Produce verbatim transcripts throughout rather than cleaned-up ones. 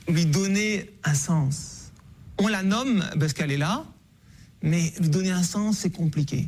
lui donner un sens. On la nomme parce qu'elle est là, mais lui donner un sens, c'est compliqué.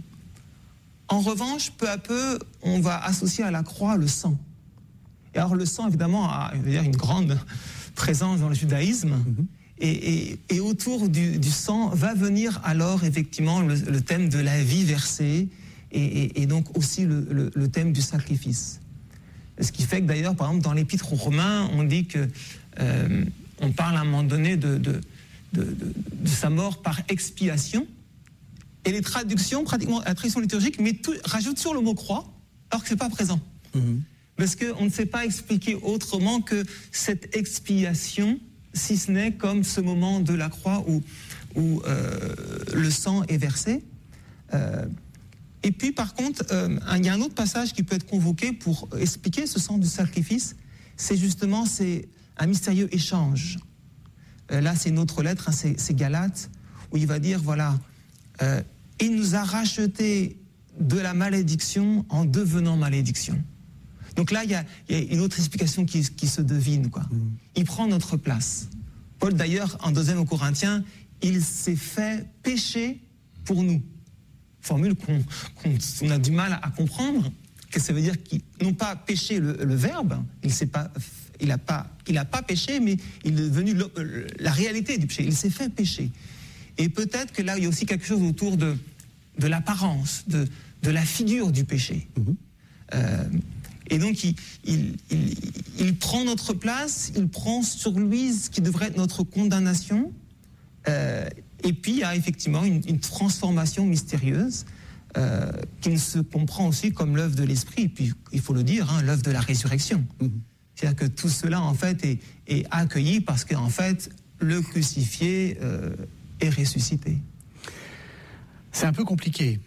En revanche, peu à peu, on va associer à la croix le sang. Et alors le sang, évidemment, a je veux dire, une grande présence dans le judaïsme. Mm-hmm. Et, et, et autour du, du sang va venir alors effectivement le, le thème de la vie versée et, et, et donc aussi le, le, le thème du sacrifice. Ce qui fait que d'ailleurs, par exemple, dans l'Épître aux Romains, on dit que euh, on parle à un moment donné de, de, de, de, de sa mort par expiation. Et les traductions, pratiquement la traduction liturgique, mais tout, rajoute sur le mot croix, alors que c'est pas présent. Mmh. Parce qu'on ne sait pas expliquer autrement que cette expiation, si ce n'est comme ce moment de la croix où, où euh, le sang est versé. Euh, et puis, par contre, euh, il y a un autre passage qui peut être convoqué pour expliquer ce sang du sacrifice. C'est justement c'est un mystérieux échange. Euh, là, c'est une autre lettre, hein, c'est, c'est Galates, où il va dire, voilà, euh, il nous a rachetés de la malédiction en devenant malédiction. Donc là, il y a, il y a une autre explication qui, qui se devine, quoi. Mmh. Il prend notre place. Paul, d'ailleurs, en deuxième aux Corinthiens, il s'est fait pécher pour nous. Formule qu'on, qu'on a du mal à comprendre, que ça veut dire qu'il non pas péché le, le verbe, il s'est pas, il a pas, il a pas péché, mais il est devenu le, la réalité du péché. Il s'est fait pécher. Et peut-être que là, il y a aussi quelque chose autour de, de l'apparence, de, de la figure du péché. Mmh. Euh, et donc, il, il, il, il prend notre place, il prend sur lui ce qui devrait être notre condamnation. Euh, et puis, il y a effectivement une, une transformation mystérieuse euh, qui se comprend aussi comme l'œuvre de l'Esprit. Et puis, il faut le dire, hein, l'œuvre de la résurrection. Mmh. C'est-à-dire que tout cela, en fait, est, est accueilli parce qu'en fait, le crucifié euh, est ressuscité. C'est un peu compliqué.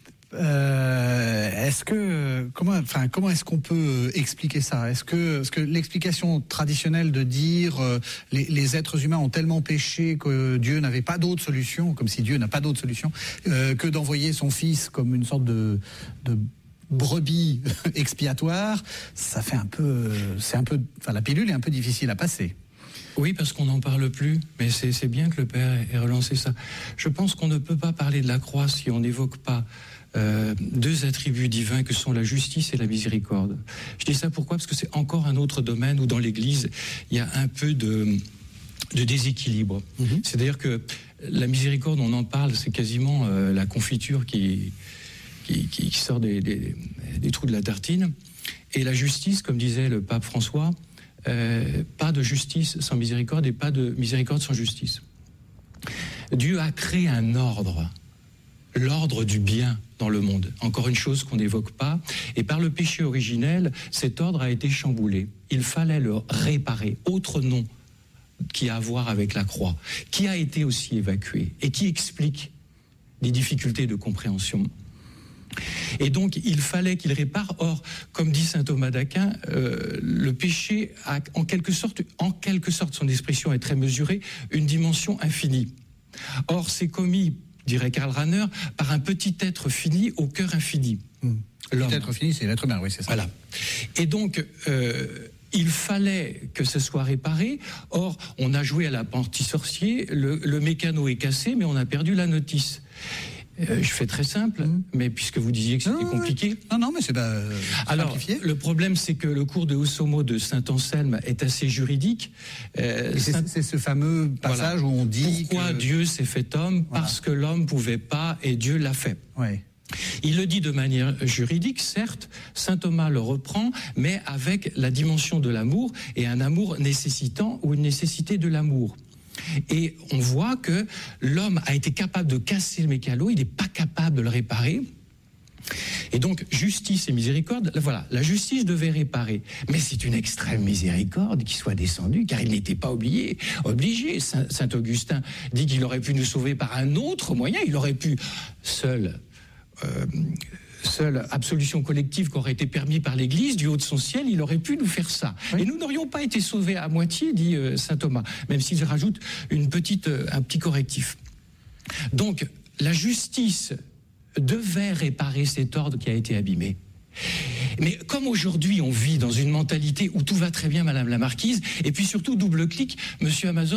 Euh, est-ce que comment, enfin, comment est-ce qu'on peut expliquer ça ? Est-ce que, est-ce que l'explication traditionnelle de dire euh, les, les êtres humains ont tellement péché que Dieu n'avait pas d'autre solution, comme si Dieu n'a pas d'autre solution, euh, que d'envoyer son Fils comme une sorte de, de brebis expiatoire, ça fait un peu, c'est un peu, enfin, la pilule est un peu difficile à passer. Oui, parce qu'on n'en parle plus, mais c'est, c'est bien que le Père ait relancé ça. Je pense qu'on ne peut pas parler de la croix si on n'évoque pas euh, deux attributs divins que sont la justice et la miséricorde. Je dis ça pourquoi ? Parce que c'est encore un autre domaine où dans l'Église, il y a un peu de, de déséquilibre. Mmh. C'est-à-dire que la miséricorde, on en parle, c'est quasiment euh, la confiture qui, qui, qui, qui sort des, des, des trous de la tartine. Et la justice, comme disait le pape François, Euh, pas de justice sans miséricorde et pas de miséricorde sans justice. Dieu a créé un ordre, l'ordre du bien dans le monde. Encore une chose qu'on n'évoque pas. Et par le péché originel, cet ordre a été chamboulé. Il fallait le réparer. Autre nom qui a à voir avec la croix, qui a été aussi évacué et qui explique des difficultés de compréhension. Et donc, il fallait qu'il répare. Or, comme dit saint Thomas d'Aquin, euh, le péché a en quelque sorte, en quelque sorte, son expression est très mesurée, une dimension infinie. Or, c'est commis, dirait Karl Rahner, par un petit être fini au cœur infini. Mmh. L'homme. L'être fini, c'est l'être humain, oui, c'est ça. Voilà. Et donc, euh, il fallait que ce soit réparé. Or, on a joué à l'apprenti sorcier, le, le mécano est cassé, mais on a perdu la notice. Euh, je fais très simple, mmh. mais puisque vous disiez que c'était non, compliqué. Non, non, mais c'est pas. Euh, Alors, simplifié. Le problème, c'est que le cours de Hosomo de saint Anselme est assez juridique. Euh, c'est, Saint... c'est ce fameux passage voilà. où on dit. Pourquoi que... Dieu s'est fait homme ? Voilà. Parce que l'homme pouvait pas et Dieu l'a fait. Ouais. Il le dit de manière juridique, certes, saint Thomas le reprend, mais avec la dimension de l'amour et un amour nécessitant ou une nécessité de l'amour. Et on voit que l'homme a été capable de casser le mécano, il n'est pas capable de le réparer. Et donc, justice et miséricorde, voilà, la justice devait réparer. Mais c'est une extrême miséricorde qui soit descendue, car il n'était pas obligé. obligé. Saint, Saint Augustin dit qu'il aurait pu nous sauver par un autre moyen, il aurait pu seul... Euh, seule absolution collective qui aurait été permise par l'Église, du haut de son ciel, il aurait pu nous faire ça. Oui. Et nous n'aurions pas été sauvés à moitié, dit euh, saint Thomas, même s'il rajoute une petite, euh, un petit correctif. Donc, la justice devait réparer cet ordre qui a été abîmé. Mais comme aujourd'hui on vit dans une mentalité où tout va très bien, Madame la Marquise, et puis surtout, double clic, Monsieur Amazon